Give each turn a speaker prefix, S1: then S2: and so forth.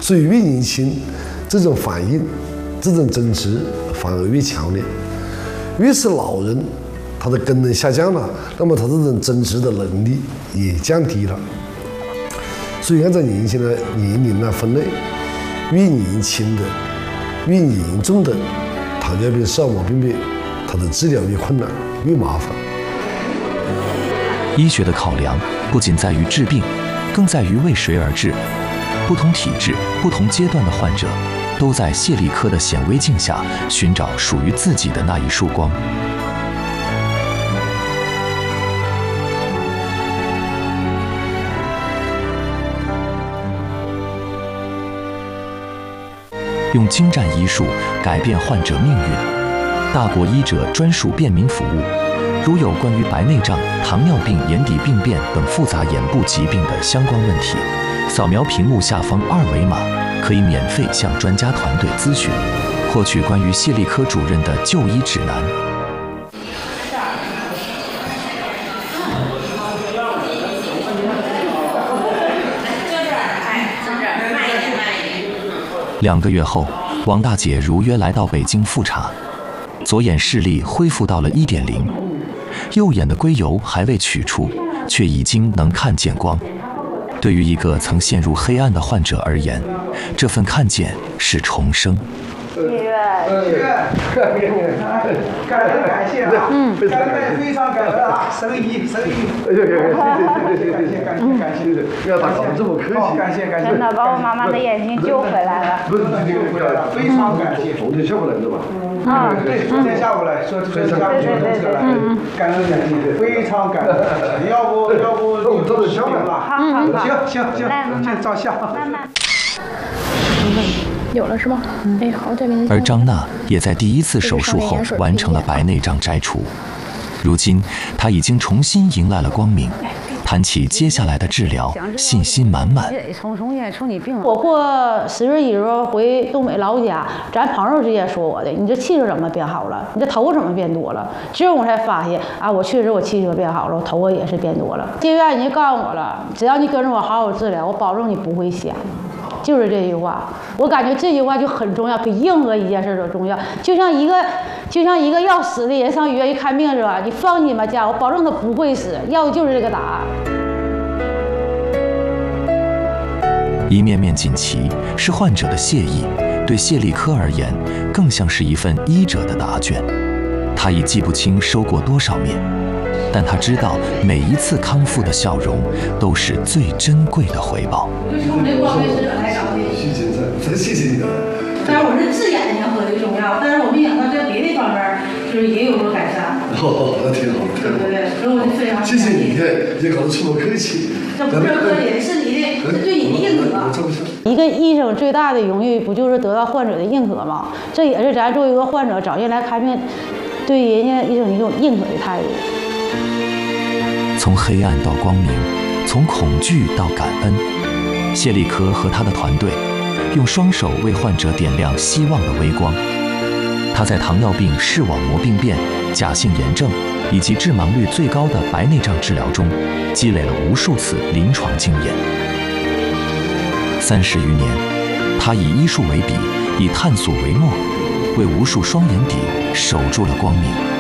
S1: 所以越年轻，这种反应、这种增值反而越强烈。越是老人，他的功能下降了，那么他这种增值的能力也降低了。所以按照年轻的年龄来分类，越年轻的、越严重的糖尿病、视网膜病变，它的治疗越困难、越麻烦。
S2: 医学的考量不仅在于治病，更在于为谁而治。不同体质、不同阶段的患者，都在谢利科的显微镜下寻找属于自己的那一束光。用精湛医术改变患者命运，大国医者专属便民服务。如有关于白内障、糖尿病、眼底病变等复杂眼部疾病的相关问题，扫描屏幕下方2维码，可以免费向专家团队咨询，获取关于谢利科主任的就医指南。2个月后，王大姐如约来到北京复查，左眼视力恢复到了1.0，右眼的硅油还未取出，却已经能看见光。对于一个曾陷入黑暗的患者而言，这份看见是重生。
S3: 感谢啊！非常感恩啊！生意，感谢，不要打招呼这么客气，感谢。
S4: 真的把我妈妈的眼睛救回来了。
S3: 不是救回来了，非常感谢。
S1: 昨天下午来的吧？
S3: 对，昨天下午来，说下午坐车来，感恩感谢，非常感恩。要不你坐着笑吧？行，先照相。
S5: 有了是吗？哎，好，这边。
S2: 而张娜也在第1次手术后完成了白内障摘除，如今她已经重新迎来了光明。谈起接下来的治疗，信心满满。
S4: 我过10月1日回东北老家，咱朋友直接说我的，你这气色怎么变好了？你这头发怎么变多了？之后我才发现啊，我确实我气色变好了，我头发也是变多了。医院已经告诉我了，只要你跟着我好好治疗，我保证你不会瞎。就是这句话，我感觉这句话就很重要，比任何一件事都重要。就像一个要死的人上医院去看病是吧？你放心吧，家，我保证他不会死，要的就是这个答案。
S2: 一面面锦旗是患者的谢意，对谢利科而言，更像是一份医者的答卷。他已记不清收过多少面，但他知道每一次康复的笑容都是最珍贵的回报。
S6: 就是我这光辉使者来找你，
S1: 谢谢你。
S6: 但是我是治眼睛和最重要，但是我没想到在别的方面就是也有所改善。
S1: 那挺好，
S6: 对，所以我就非常
S1: 谢谢你，也搞得出么客气。
S6: 这不是客气，是你的，是对你的认可。
S4: 一个医生最大的荣誉不就是得到患者的认可吗？这也是咱作为一个患者找人来看病，对人家医生一种认可的态度。
S2: 从黑暗到光明，从恐惧到感恩，谢利科和他的团队用双手为患者点亮希望的微光。他在糖尿病、视网膜病变、假性炎症以及致盲率最高的白内障治疗中，积累了无数次临床经验。30余年，他以医术为笔，以探索为墨，为无数双眼底守住了光明。